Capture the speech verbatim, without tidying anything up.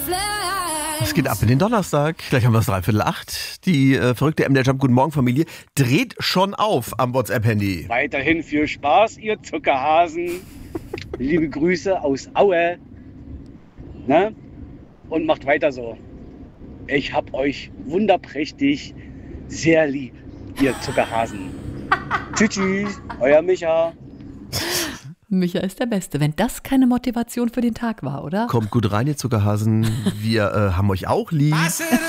Es geht ab in den Donnerstag. Gleich haben wir es dreiviertel acht. Die äh, verrückte M D R Jump Guten Morgen Familie dreht schon auf am WhatsApp-Handy. Weiterhin viel Spaß, ihr Zuckerhasen. Liebe Grüße aus Aue. Ne? Und macht weiter so. Ich hab euch wunderprächtig sehr lieb, ihr Zuckerhasen. Tschüss, tschüss, euer Micha. Micha ist der Beste. Wenn das keine Motivation für den Tag war, oder? Kommt gut rein, ihr Zuckerhasen. Wir äh, haben euch auch lieb.